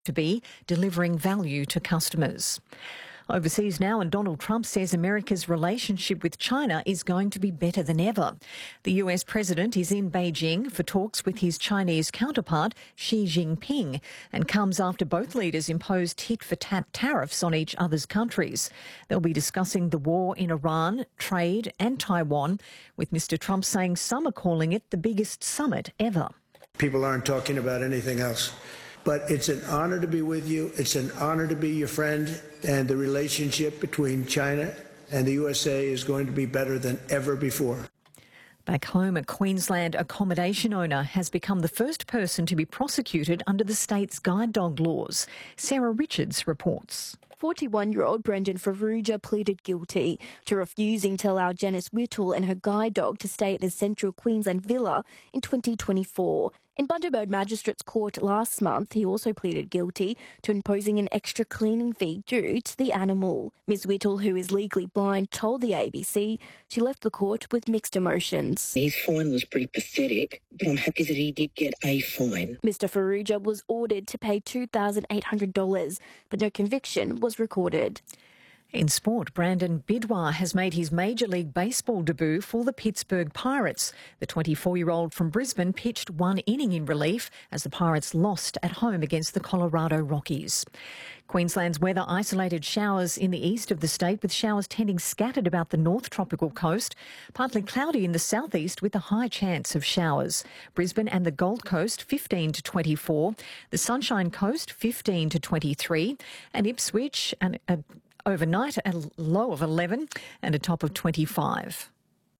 to be delivering value to customers. Overseas now, and Donald Trump says America's relationship with China is going to be better than ever. The US president is in Beijing for talks with his Chinese counterpart, Xi Jinping, and comes after both leaders imposed tit-for-tat tariffs on each other's countries. They'll be discussing the war in Iran, trade and Taiwan, with Mr Trump saying some are calling it the biggest summit ever. People aren't talking about anything else. But it's an honor to be with you. It's an honor to be your friend. And the relationship between China and the USA is going to be better than ever before. Back home, a Queensland accommodation owner has become the first person to be prosecuted under the state's guide dog laws. Sarah Richards reports. 41-year-old Brendan Farrugia pleaded guilty to refusing to allow Janice Whittle and her guide dog to stay at the Central Queensland villa in 2024. In Bundaberg Magistrates Court last month, he also pleaded guilty to imposing an extra cleaning fee due to the animal. Ms Whittle, who is legally blind, told the ABC she left the court with mixed emotions. His fine was pretty pathetic, but I'm happy that he did get a fine. Mr Farrugia was ordered to pay $2,800, but no conviction was recorded. In sport, Brandon Bidwar has made his Major League Baseball debut for the Pittsburgh Pirates. The 24-year-old from Brisbane pitched one inning in relief as the Pirates lost at home against the Colorado Rockies. Queensland's weather isolated showers in the east of the state, with showers tending scattered about the north tropical coast. Partly cloudy in the southeast with a high chance of showers. Brisbane and the Gold Coast 15 to 24. The Sunshine Coast 15 to 23. And Ipswich and overnight, a low of 11 and a top of 25.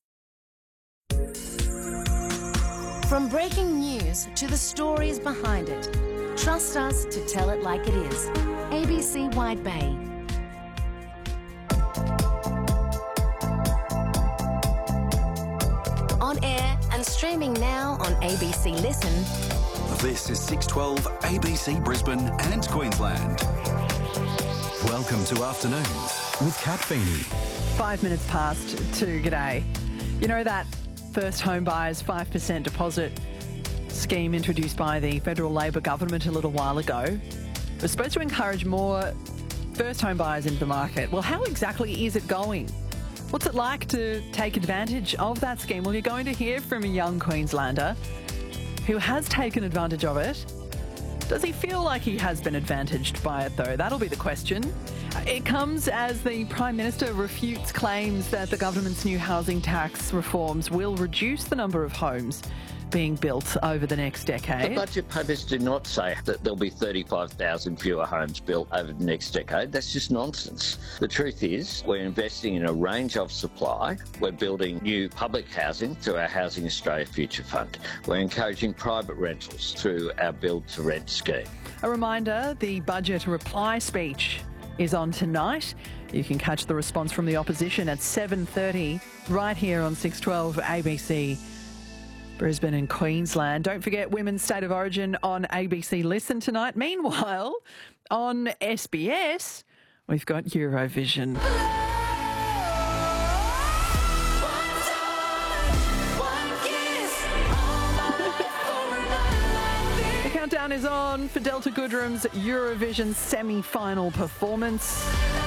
From breaking news to the stories behind it, trust us to tell it like it is. ABC Wide Bay. On air and streaming now on ABC Listen. This is 612 ABC Brisbane and Queensland. Welcome to Afternoons with Kat Feeney. 5 minutes past 2, g'day. You know that first home buyers 5% deposit scheme introduced by the federal Labor government a little while ago? It was supposed to encourage more first home buyers into the market. Well, how exactly is it going? What's it like to take advantage of that scheme? Well, you're going to hear from a young Queenslander who has taken advantage of it. Does he feel like he has been advantaged by it, though? That'll be the question. It comes as the Prime Minister refutes claims that the government's new housing tax reforms will reduce the number of homes being built over the next decade. The budget papers do not say that there'll be 35,000 fewer homes built over the next decade. That's just nonsense. The truth is we're investing in a range of supply. We're building new public housing through our Housing Australia Future Fund. We're encouraging private rentals through our Build to Rent scheme. A reminder, the budget reply speech is on tonight. You can catch the response from the opposition at 7:30 right here on 612 ABC Brisbane and Queensland. Don't forget Women's State of Origin on ABC Listen tonight. Meanwhile, on SBS, we've got Eurovision. The countdown is on for Delta Goodrem's Eurovision semi-final performance.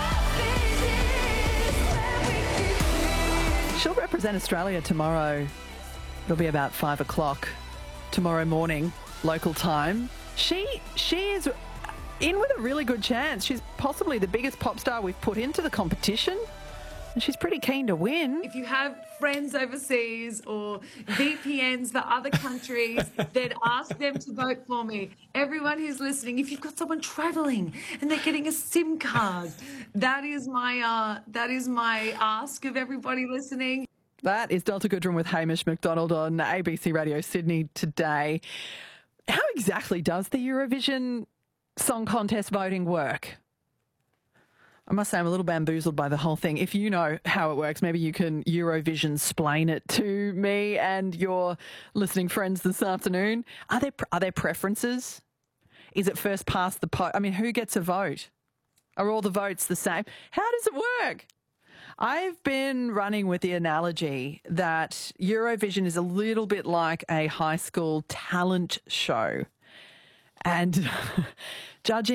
She'll represent Australia tomorrow. It'll be about 5 o'clock tomorrow morning, local time. She is in with a really good chance. She's possibly the biggest pop star we've put into the competition, and she's pretty keen to win. If you have friends overseas or VPNs for other countries, then ask them to vote for me. Everyone who's listening, if you've got someone travelling and they're getting a SIM card, that is my ask of everybody listening. That is Delta Goodrem with Hamish McDonald on ABC Radio Sydney today. How exactly does the Eurovision Song Contest voting work? I must say I'm a little bamboozled by the whole thing. If you know how it works, maybe you can Eurovision-splain it to me and your listening friends this afternoon. Are there preferences? Is it first past the post? I mean, who gets a vote? Are all the votes the same? How does it work? I've been running with the analogy that Eurovision is a little bit like a high school talent show. And judging